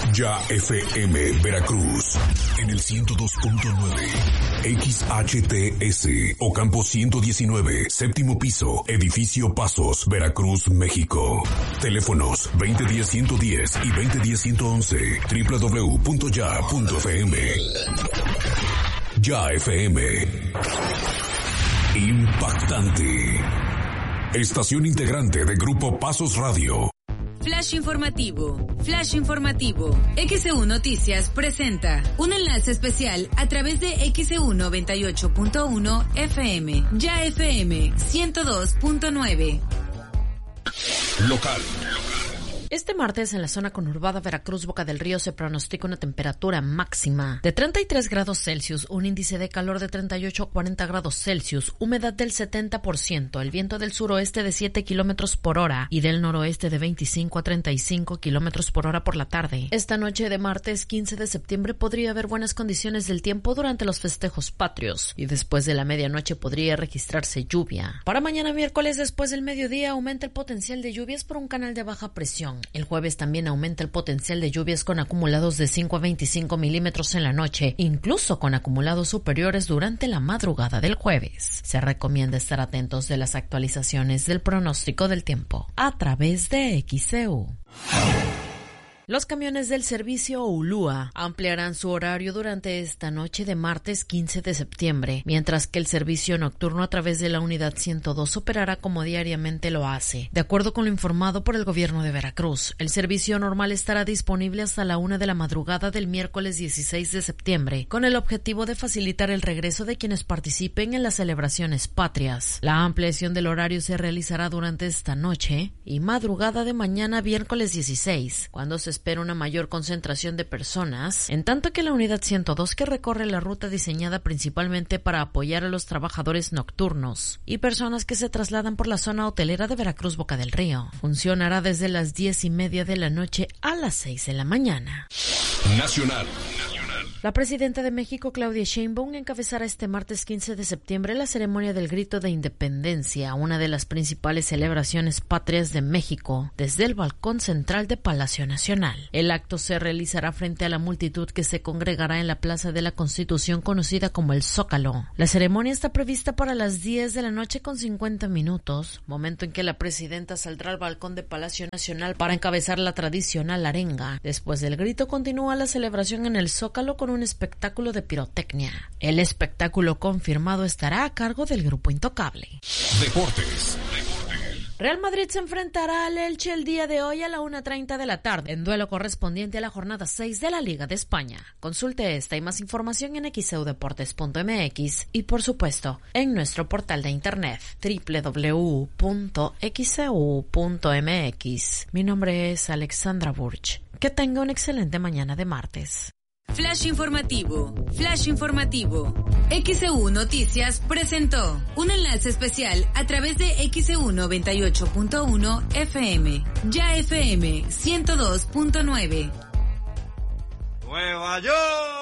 Ya FM Veracruz en el 102.9 XHTS Ocampo 119, séptimo piso, edificio Pasos, Veracruz, México. Teléfonos 2010-110 y 2010-111, www.ya.fm. Ya FM. Impactante. Estación integrante de Grupo Pasos Radio. Flash informativo. Flash informativo. XEU Noticias presenta un enlace especial a través de XEU 98.1 FM. Ya FM 102.9. Local. Este martes en la zona conurbada Veracruz-Boca del Río se pronostica una temperatura máxima de 33 grados Celsius, un índice de calor de 38 a 40 grados Celsius, humedad del 70%, el viento del suroeste de 7 kilómetros por hora y del noroeste de 25 a 35 kilómetros por hora por la tarde. Esta noche de martes 15 de septiembre podría haber buenas condiciones del tiempo durante los festejos patrios y después de la medianoche podría registrarse lluvia. Para mañana miércoles después del mediodía aumenta el potencial de lluvias por un canal de baja presión. El jueves también aumenta el potencial de lluvias con acumulados de 5 a 25 milímetros en la noche, incluso con acumulados superiores durante la madrugada del jueves. Se recomienda estar atentos de las actualizaciones del pronóstico del tiempo a través de XEU. Los camiones del servicio Ulúa ampliarán su horario durante esta noche de martes 15 de septiembre, mientras que el servicio nocturno a través de la unidad 102 operará como diariamente lo hace. De acuerdo con lo informado por el gobierno de Veracruz, el servicio normal estará disponible hasta la 1 de la madrugada del miércoles 16 de septiembre, con el objetivo de facilitar el regreso de quienes participen en las celebraciones patrias. La ampliación del horario se realizará durante esta noche y madrugada de mañana miércoles 16, cuando se espera una mayor concentración de personas, en tanto que la unidad 102, que recorre la ruta diseñada principalmente para apoyar a los trabajadores nocturnos y personas que se trasladan por la zona hotelera de Veracruz Boca del Río, funcionará desde las 10:30 de la noche a las 6 de la mañana. Nacional. La presidenta de México, Claudia Sheinbaum, encabezará este martes 15 de septiembre la ceremonia del Grito de Independencia, una de las principales celebraciones patrias de México, desde el balcón central de Palacio Nacional. El acto se realizará frente a la multitud que se congregará en la Plaza de la Constitución, conocida como el Zócalo. La ceremonia está prevista para las 10 de la noche con 50 minutos, momento en que la presidenta saldrá al balcón de Palacio Nacional para encabezar la tradicional arenga. Después del grito continúa la celebración en el Zócalo con un espectáculo de pirotecnia. El espectáculo confirmado estará a cargo del Grupo Intocable. Deportes. Real Madrid se enfrentará al Elche el día de hoy a la 1:30 de la tarde, en duelo correspondiente a la jornada 6 de la Liga de España. Consulte esta y más información en xeudeportes.mx y, por supuesto, en nuestro portal de internet www.xeu.mx. Mi nombre es Alexandra Burch. Que tenga una excelente mañana de martes. Flash informativo. Flash informativo. XEU Noticias presentó un enlace especial a través de XEU 98.1 FM. Ya FM 102.9. Nueva York.